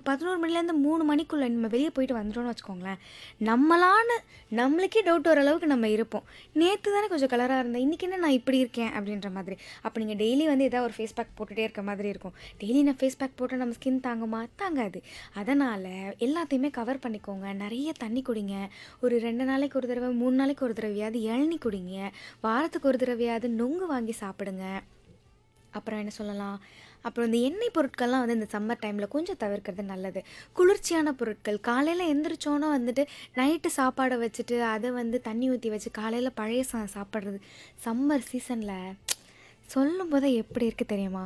ஒரு 11 மணிலேருந்து 3 மணிக்குள்ளே நம்ம வெளியே போயிட்டு வந்துட்டோம்னு வச்சுக்கோங்களேன், நம்மளுக்கே டவுட் வர அளவுக்கு நம்ம இருப்போம். நேற்று தானே கொஞ்சம் கலராக இருந்தேன், இன்றைக்கி என்ன நான் இப்படி இருக்கேன் அப்படின்ற மாதிரி. அப்போ நீங்கள் டெய்லி வந்து ஏதாவது ஒரு ஃபேஸ் பேக் போட்டுகிட்டே இருக்க மாதிரி இருக்கும். டெய்லி நான் ஃபேஸ் பேக் போட்டால் நம்ம ஸ்கின் தாங்குமா? தாங்காது. அதனால் எல்லாத்தையுமே கவர் பண்ணிக்கோங்க. நிறைய தண்ணி குடிங்க. ஒரு 2 நாளைக்கு ஒரு தடவை 3 நாளைக்கு ஒரு தடவையாவது இளநீ குடிங்க. வாரத்துக்கு ஒரு தடவையாவது நொங்கு வாங்கி சாப்பிடுங்க. அப்புறம் என்ன சொல்லலாம், அப்புறம் இந்த எண்ணெய் பொருட்கள்லாம் வந்து இந்த சம்மர் டைமில் கொஞ்சம் தவிர்க்கிறது நல்லது. குளிர்ச்சியான பொருட்கள் காலையில் எந்திரிச்சோன்னா வந்துட்டு நைட்டு சாப்பாடை வச்சுட்டு அதை வந்து தண்ணி ஊற்றி வச்சு காலையில் பழைய சாப்பிட்றது சம்மர் சீசனில் சொல்லும் போதே எப்படி இருக்குது தெரியுமா?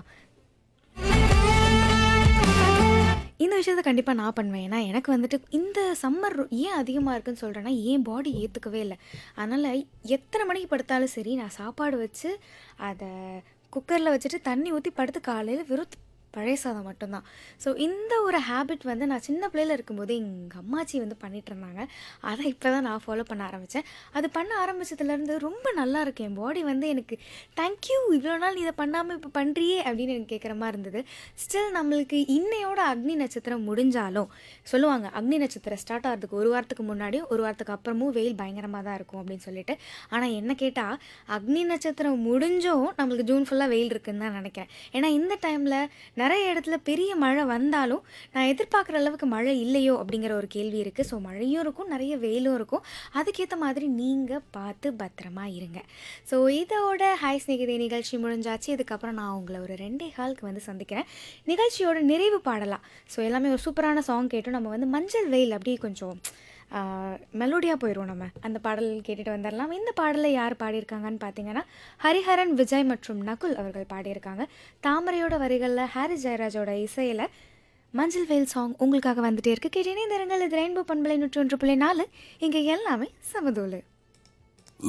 இந்த விஷயத்த கண்டிப்பாக நான் பண்ணுவேன். ஏன்னா எனக்கு வந்துட்டு இந்த சம்மர் ஏன் அதிகமாக இருக்குன்னு சொல்கிறேன்னா, என் பாடி ஏற்றுக்கவே இல்லை. அதனால் எத்தனை மணிக்கு படுத்தாலும் சரி, நான் சாப்பாடு வச்சு அதை குக்கரில் வச்சுட்டு தண்ணி ஊற்றி படுத்து காலையில் வெறும் பழைய சாதம் மட்டும்தான். ஸோ இந்த ஒரு ஹேபிட் வந்து நான் சின்ன பிள்ளையில் இருக்கும்போது எங்கள் அம்மாச்சி வந்து பண்ணிகிட்டு இருந்தாங்க. அதை இப்போ தான் நான் ஃபாலோ பண்ண ஆரம்பித்தேன். அது பண்ண ஆரம்பித்ததுலேருந்து ரொம்ப நல்லா இருக்கு. என் பாடி வந்து எனக்கு தேங்க்யூ, இவ்வளோ நாள் நீ இதை பண்ணாமல் இப்போ பண்ணுறியே அப்படின்னு எனக்கு கேட்குற மாதிரி இருந்தது. ஸ்டில் நம்மளுக்கு இன்னையோட அக்னி நட்சத்திரம் முடிஞ்சாலும் சொல்லுவாங்க, அக்னி நட்சத்திரம் ஸ்டார்ட் ஆகிறதுக்கு ஒரு வாரத்துக்கு முன்னாடியும் ஒரு வாரத்துக்கு அப்புறமும் வெயில் பயங்கரமாக தான் இருக்கும் அப்படின்னு சொல்லிட்டு. ஆனால் என்ன கேட்டால் அக்னி நட்சத்திரம் முடிஞ்சும் நம்மளுக்கு ஜூன் ஃபுல்லாக வெயில் இருக்குன்னு தான் நினைக்கிறேன். ஏன்னா இந்த டைமில் நிறைய இடத்துல பெரிய மழை வந்தாலும் நான் எதிர்பார்க்குற அளவுக்கு மழை இல்லையோ அப்படிங்கிற ஒரு கேள்வி இருக்குது. ஸோ மழையும் இருக்கும், நிறைய வெயிலும் இருக்கும். அதுக்கேற்ற மாதிரி நீங்கள் பார்த்து பத்திரமா இருங்க. ஸோ இதோட ஹாய் ஸ்நேகிதே நிகழ்ச்சி முடிஞ்சாச்சு. இதுக்கப்புறம் நான் உங்களை ஒரு 2:15 வந்து சந்திக்கிறேன். நிகழ்ச்சியோட நிறைவு பாடலாம். ஸோ எல்லாமே ஒரு சூப்பரான சாங் கேட்டோம். நம்ம வந்து மஞ்சள் வெயில் அப்படியே கொஞ்சம் மெலோடியாக போயிடுவோம். நம்ம அந்த பாடல் கேட்டுட்டு வந்துடலாம். இந்த பாடலை யார் பாடியிருக்காங்கன்னு பார்த்தீங்கன்னா, ஹரிஹரன், விஜய் மற்றும் நகுல் அவர்கள் பாடியிருக்காங்க. தாமரையோட வரிகளில் ஹாரிஸ் ஜெயராஜோட இசையில் மஞ்சள் வெயில் சாங் உங்களுக்காக வந்துட்டே இருக்கு. கேட்டேனே இந்த இது ரெயின்போ பண்பலை 101.4. இங்கே எல்லாமே சமதூளு.